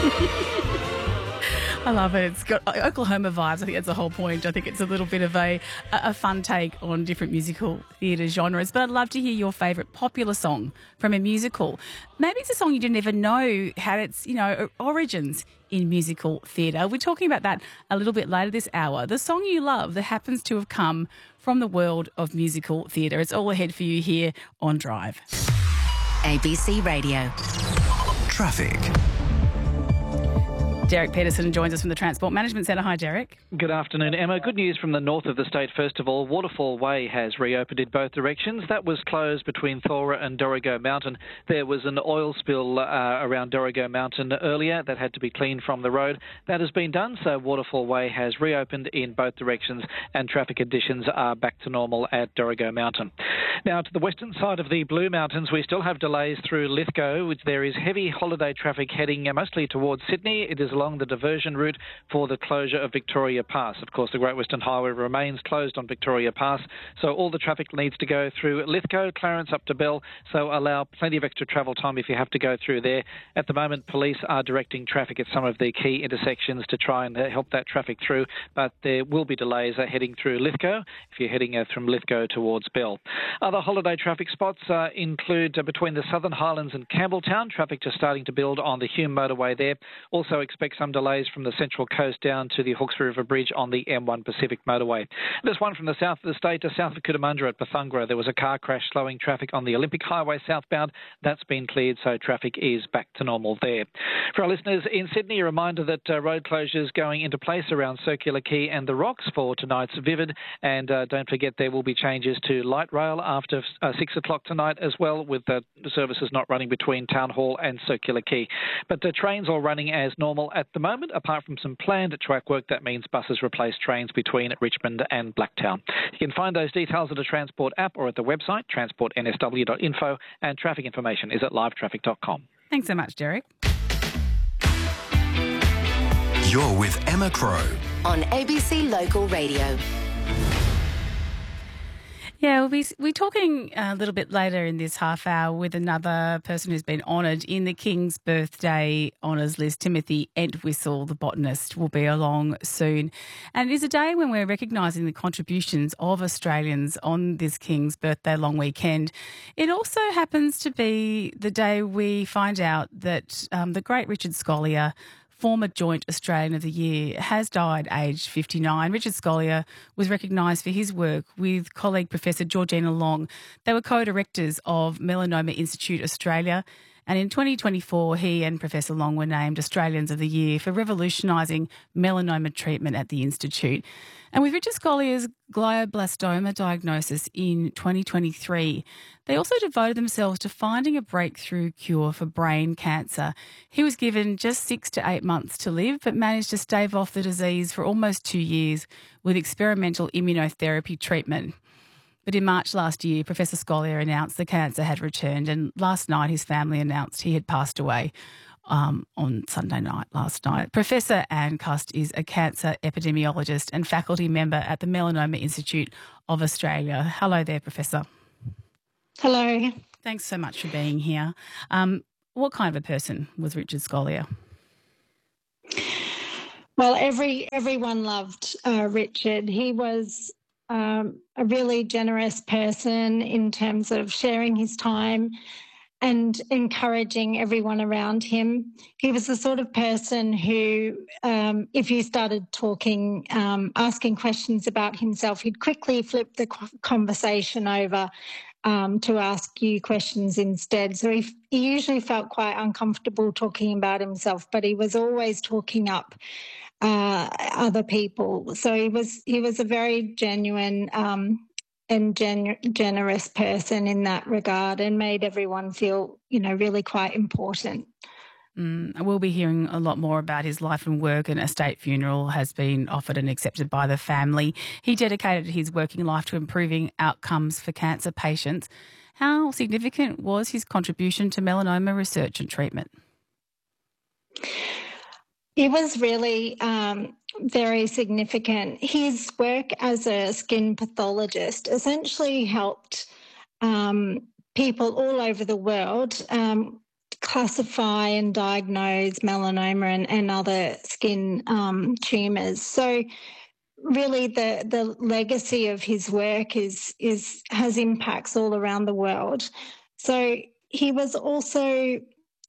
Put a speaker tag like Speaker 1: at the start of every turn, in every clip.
Speaker 1: I love it. It's got Oklahoma vibes. I think that's the whole point. I think it's a little bit of a fun take on different musical theatre genres. But I'd love to hear your favourite popular song from a musical. Maybe it's a song you didn't even know had its, origins in musical theatre. We're talking about that a little bit later this hour. The song you love that happens to have come from the world of musical theatre. It's all ahead for you here on Drive.
Speaker 2: ABC Radio.
Speaker 3: Traffic.
Speaker 1: Derek Peterson joins us from the Transport Management Centre. Hi, Derek.
Speaker 4: Good afternoon, Emma. Good news from the north of the state. First of all, Waterfall Way has reopened in both directions. That was closed between Thora and Dorrigo Mountain. There was an oil spill around Dorrigo Mountain earlier that had to be cleaned from the road. That has been done, so Waterfall Way has reopened in both directions and traffic conditions are back to normal at Dorrigo Mountain. Now, to the western side of the Blue Mountains, we still have delays through Lithgow, which there is heavy holiday traffic heading mostly towards Sydney. It is along the diversion route for the closure of Victoria Pass. Of course, the Great Western Highway remains closed on Victoria Pass, so all the traffic needs to go through Lithgow, Clarence up to Bell, so allow plenty of extra travel time if you have to go through there. At the moment, police are directing traffic at some of the key intersections to try and help that traffic through, but there will be delays heading through Lithgow if you're heading from Lithgow towards Bell. Other holiday traffic spots include between the Southern Highlands and Campbelltown. Traffic just starting to build on the Hume motorway there. Also expect some delays from the Central Coast down to the Hawkesbury River Bridge on the M1 Pacific motorway. There's one from the south of the state to south of Cootamundra at Bethungra. There was a car crash slowing traffic on the Olympic Highway southbound. That's been cleared, so traffic is back to normal there. For our listeners in Sydney, a reminder that road closures going into place around Circular Quay and the Rocks for tonight's Vivid. And don't forget there will be changes to light rail after 6 o'clock tonight as well, with the services not running between Town Hall and Circular Quay. But the trains are running as normal at the moment, apart from some planned track work. That means buses replace trains between Richmond and Blacktown. You can find those details at the Transport app or at the website transportnsw.info, and traffic information is at livetraffic.com.
Speaker 1: Thanks so much, Derek.
Speaker 3: You're with Emma Crow
Speaker 2: On ABC Local Radio.
Speaker 1: Yeah, we're talking a little bit later in this half hour with another person who's been honoured in the King's Birthday Honours list. Timothy Entwistle, the botanist, will be along soon. And it is a day when we're recognising the contributions of Australians on this King's Birthday long weekend. It also happens to be the day we find out that the great Richard Scolyer, former Joint Australian of the Year, has died aged 59. Richard Scolyer was recognised for his work with colleague Professor Georgina Long. They were co-directors of Melanoma Institute Australia, and in 2024 he and Professor Long were named Australians of the Year for revolutionising melanoma treatment at the Institute. And with Richard Scolyer's glioblastoma diagnosis in 2023, they also devoted themselves to finding a breakthrough cure for brain cancer. He was given just 6 to 8 months to live, but managed to stave off the disease for almost 2 years with experimental immunotherapy treatment. But in March last year, Professor Scolyer announced the cancer had returned, and last night his family announced he had passed away on Sunday night, last night. Professor Anne Cust is a cancer epidemiologist and faculty member at the Melanoma Institute of Australia. Hello there, Professor.
Speaker 5: Hello.
Speaker 1: Thanks so much for being here. What kind of a person was Richard Scolyer?
Speaker 5: Well, everyone loved Richard. He was a really generous person in terms of sharing his time and encouraging everyone around him. He was the sort of person who, if you started talking, asking questions about himself, he'd quickly flip the conversation over to ask you questions instead. So he usually felt quite uncomfortable talking about himself, but he was always talking up other people. So he was a very genuine and generous person in that regard, and made everyone feel, really quite important.
Speaker 1: We'll be hearing a lot more about his life and work, and a state funeral has been offered and accepted by the family. He dedicated his working life to improving outcomes for cancer patients. How significant was his contribution to melanoma research and treatment?
Speaker 5: It was really very significant. His work as a skin pathologist essentially helped people all over the world classify and diagnose melanoma and other skin tumours. So really the legacy of his work has impacts all around the world. So he was also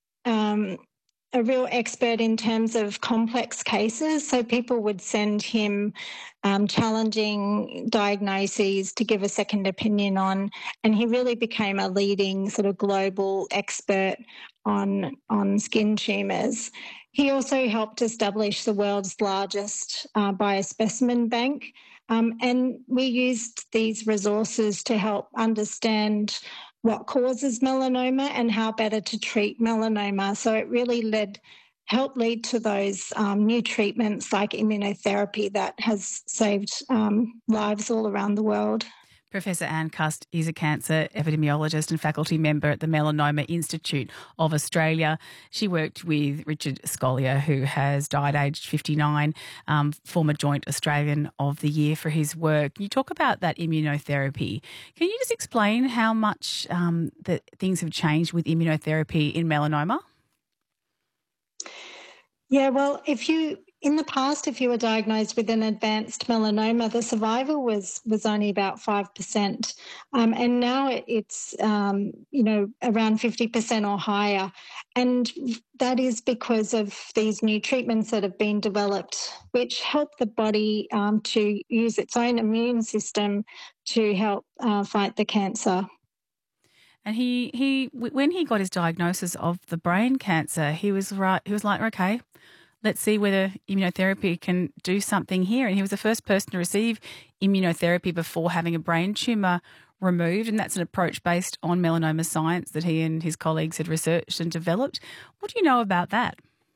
Speaker 5: a real expert in terms of complex cases. So people would send him challenging diagnoses to give a second opinion on, and he really became a leading sort of global expert on skin tumours. He also helped establish the world's largest biospecimen bank, and we used these resources to help understand what causes melanoma and how better to treat melanoma. So it really helped lead to those new treatments like immunotherapy that has saved lives all around the world.
Speaker 1: Professor Anne Cust is a cancer epidemiologist and faculty member at the Melanoma Institute of Australia. She worked with Richard Scolyer, who has died aged 59, former Joint Australian of the Year for his work. You talk about that immunotherapy. Can you just explain how much that things have changed with immunotherapy in melanoma?
Speaker 5: Yeah, well, in the past, if you were diagnosed with an advanced melanoma, the survival was only about 5%, and now it's around 50% or higher, and that is because of these new treatments that have been developed, which help the body to use its own immune system to help fight the cancer.
Speaker 1: And he when he got his diagnosis of the brain cancer, he was like, okay, let's see whether immunotherapy can do something here. And he was the first person to receive immunotherapy before having a brain tumour removed. And that's an approach based on melanoma science that he and his colleagues had researched and developed. What do you know about that?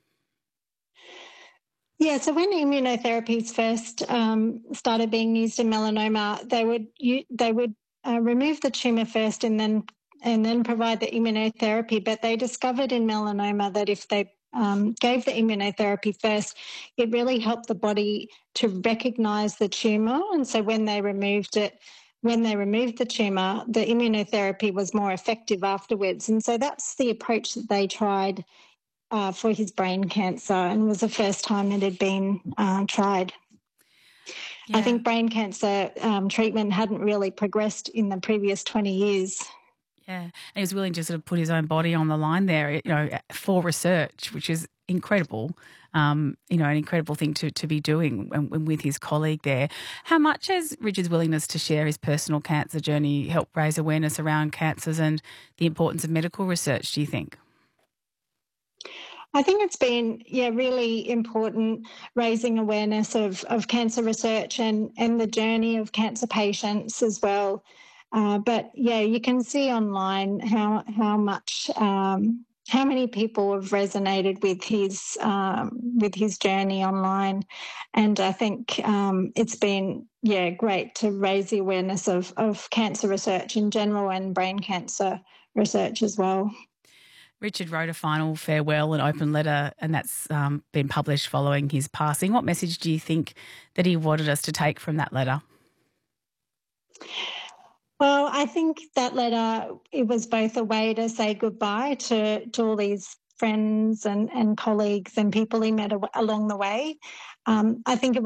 Speaker 5: Yeah, so when immunotherapies first started being used in melanoma, they would remove the tumour first and then provide the immunotherapy. But they discovered in melanoma that if they gave the immunotherapy first, it really helped the body to recognise the tumour. And so when they removed the tumour, the immunotherapy was more effective afterwards. And so that's the approach that they tried for his brain cancer, and was the first time it had been tried. Yeah. I think brain cancer treatment hadn't really progressed in the previous 20 years.
Speaker 1: Yeah, and he was willing to sort of put his own body on the line there, for research, which is incredible. An incredible thing to be doing with his colleague there. How much has Richard's willingness to share his personal cancer journey helped raise awareness around cancers and the importance of medical research, do you think?
Speaker 5: I think it's been, really important raising awareness of cancer research and the journey of cancer patients as well. But you can see online how many people have resonated with his journey online, and I think it's been great to raise the awareness of cancer research in general and brain cancer research as well.
Speaker 1: Richard wrote a final farewell and open letter, and that's been published following his passing. What message do you think that he wanted us to take from that letter?
Speaker 5: Well, I think that letter, it was both a way to say goodbye to all these friends and colleagues and people he met along the way. I think it